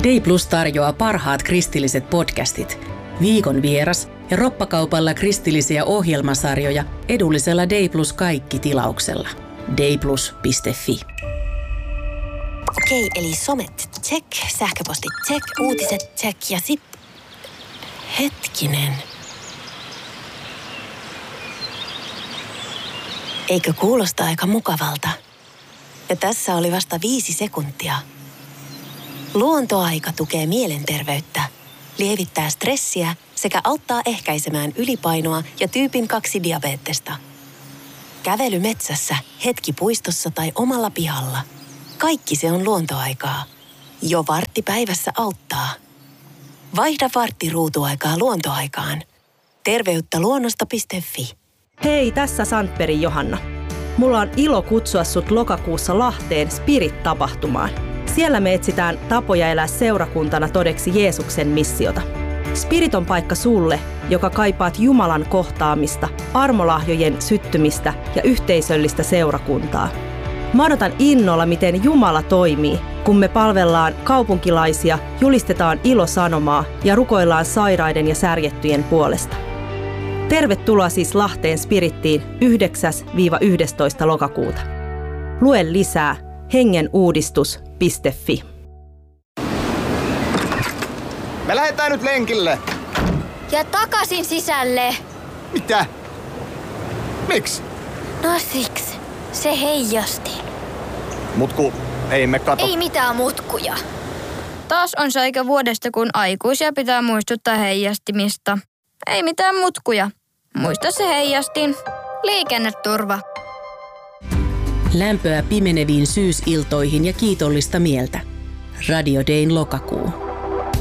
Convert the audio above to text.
Day Plus tarjoaa parhaat kristilliset podcastit, viikon vieras ja roppakaupalla kristillisiä ohjelmasarjoja edullisella Day Plus kaikki -tilauksella. dayplus.fi. Okei, eli somet check, sähköpostit check, uutiset check ja Hetkinen. Eikö kuulosta aika mukavalta? Ja tässä oli vasta 5 sekuntia. Luontoaika tukee mielenterveyttä, lievittää stressiä sekä auttaa ehkäisemään ylipainoa ja tyypin 2 diabeettesta. Kävely metsässä, hetki puistossa tai omalla pihalla. Kaikki se on luontoaikaa. Jo vartti päivässä auttaa. Vaihda vartti ruutuaikaa luontoaikaan. Terveyttä luonnosta.fi. Hei, tässä Sandbergin Johanna. Mulla on ilo kutsua sut lokakuussa Lahteen Spirit-tapahtumaan. Siellä me etsitään tapoja elää seurakuntana todeksi Jeesuksen missiota. Spirit on paikka sulle, joka kaipaat Jumalan kohtaamista, armolahjojen syttymistä ja yhteisöllistä seurakuntaa. Mä odotan innolla, miten Jumala toimii, kun me palvellaan kaupunkilaisia, julistetaan ilosanomaa ja rukoillaan sairaiden ja särjettyjen puolesta. Tervetuloa siis Lahteen Spirittiin 9-11. lokakuuta. Lue lisää hengenuudistus.fi. Me lähdetään nyt lenkille. Ja takaisin sisälle. Mitä? Miksi? No siksi. Se heijasti. Mutku, ei me kato. Ei mitään mutkuja. Taas on se aika vuodesta, kun aikuisia pitää muistuttaa heijastimista. Ei mitään mutkuja. Muista se heijastin. Liikenneturva. Lämpöä pimeneviin syysiltoihin ja kiitollista mieltä. Radio Dayn lokakuu.